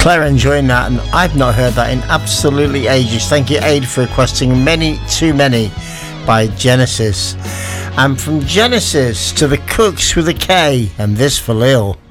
Claire enjoying that, and I've not heard that in absolutely ages. Thank you, Aid, for requesting Many Too Many by Genesis. And from Genesis to the Cooks with a K, and this for Lil.